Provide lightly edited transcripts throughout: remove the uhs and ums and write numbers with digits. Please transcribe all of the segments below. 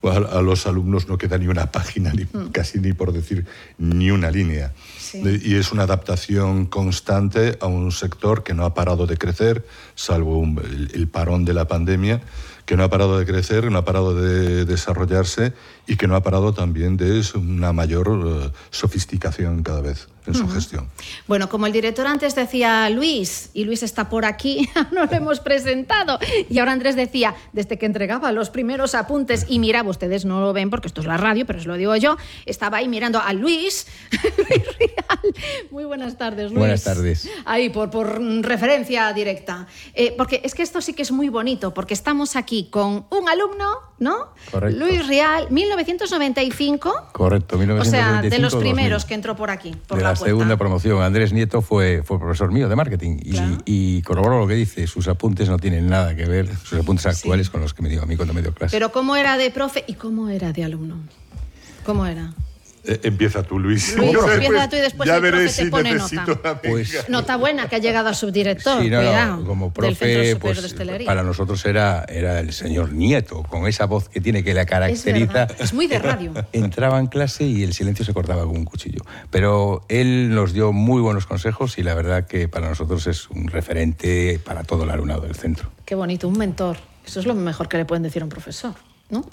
A los alumnos no queda ni una página, casi ni por decir ni una línea. Sí. Y es una adaptación constante a un sector que no ha parado de crecer, salvo el parón de la pandemia, que no ha parado de crecer, no ha parado de desarrollarse y que no ha parado también de una mayor sofisticación cada vez en su gestión. Bueno, como el director antes decía Luis, y Luis está por aquí, no lo hemos presentado, y ahora Andrés decía, desde que entregaba los primeros apuntes, y miraba, ustedes no lo ven porque esto es la radio, pero os lo digo yo, estaba ahí mirando a Luis Rial. Muy buenas tardes, Luis. Buenas tardes. Ahí, por referencia directa. Porque es que esto sí que es muy bonito, porque estamos aquí con un alumno, ¿no? Correcto. Luis Rial, 1995. Correcto, 1995. O sea, de los primeros 2000. Que entró por aquí, por de la segunda promoción. Andrés Nieto fue profesor mío de marketing y corroboró lo que dice. Sus apuntes no tienen nada que ver, sus apuntes actuales con los que me dio a mí cuando me dio clase. Pero ¿cómo era de profe y cómo era de alumno? ¿Cómo era? Empieza tú, Luis. Empieza tú y después ya el profe veré te pone nota. Pues, nota buena que ha llegado a subdirector. Sí, cuidado, como profe, del Centro Superior de pues, Hostelería. para nosotros era el señor Nieto, con esa voz que tiene que la caracteriza. Es muy de radio. Entraba en clase y el silencio se cortaba con un cuchillo. Pero él nos dio muy buenos consejos y la verdad que para nosotros es un referente para todo el alumnado del centro. Qué bonito, un mentor. Eso es lo mejor que le pueden decir a un profesor, ¿no?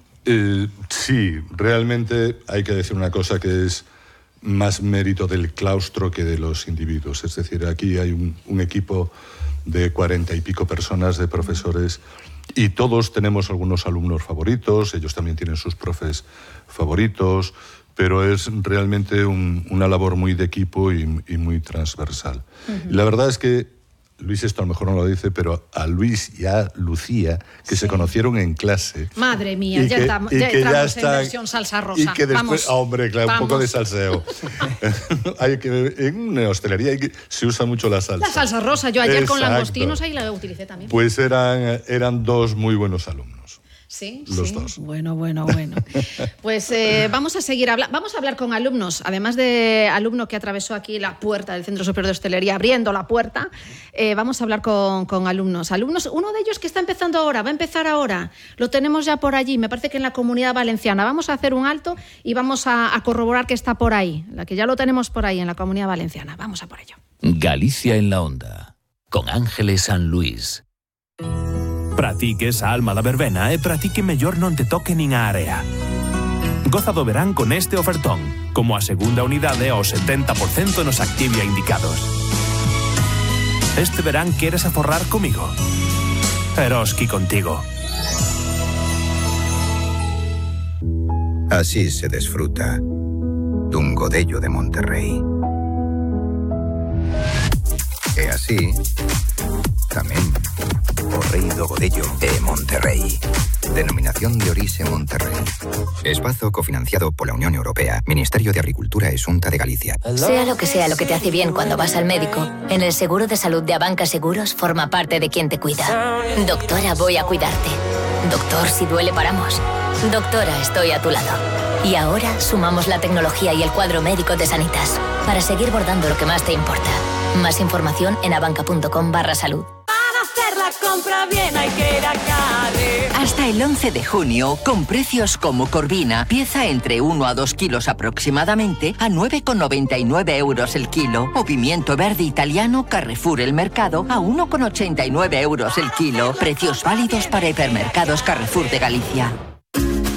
Sí, realmente hay que decir una cosa que es más mérito del claustro que de los individuos. Es decir, aquí hay un equipo de 40 y pico personas, de profesores, y todos tenemos algunos alumnos favoritos, ellos también tienen sus profes favoritos, pero es realmente una labor muy de equipo y muy transversal. Y la verdad es que Luis esto a lo mejor no lo dice, pero a Luis y a Lucía, que se conocieron en clase. Madre mía, ya entramos en versión salsa rosa. Y que después, vamos, hombre, claro, vamos. Un poco de salseo. En hostelería se usa mucho la salsa. La salsa rosa, yo ayer con langostinos ahí la utilicé también. Pues eran dos muy buenos alumnos. Sí, los dos. Bueno. Pues vamos a seguir hablando. Vamos a hablar con alumnos. Además de alumno que atravesó aquí la puerta del Centro Superior de Hostelería, abriendo la puerta, vamos a hablar con alumnos. Uno de ellos que está empezando ahora, va a empezar ahora. Lo tenemos ya por allí, me parece que en la Comunidad Valenciana. Vamos a hacer un alto y vamos a corroborar que está por ahí. La que ya lo tenemos por ahí en la Comunidad Valenciana. Vamos a por ello. Galicia en la onda, con Ángeles San Luis. Practiques a alma da verbena e practique mellor non te toque nin a area. Goza do verán con este ofertón, como a segunda unidade ao 70% nos Activia indicados. Este verán queres aforrar comigo? Eroski contigo. Así se disfruta dun godello de Monterrey. E así tamén o rei do godello de Monterrey. Denominación de orixe Monterrey. Espazo cofinanciado por la Unión Europea, Ministerio de Agricultura y Xunta de Galicia. Sea lo que te hace bien cuando vas al médico, en el seguro de salud de Abanca Seguros forma parte de quien te cuida. Doctora, voy a cuidarte. Doctor, si duele paramos. Doctora, estoy a tu lado. Y ahora sumamos la tecnología y el cuadro médico de Sanitas para seguir bordando lo que más te importa. Más información en abanca.com/salud. Compra bien, hay que ir a Carre. Hasta el 11 de junio, con precios como Corvina, pieza entre 1 a 2 kilos aproximadamente, a 9,99 euros el kilo. O pimiento verde italiano Carrefour El Mercado, a 1,89 euros el kilo. Precios válidos para hipermercados Carrefour de Galicia.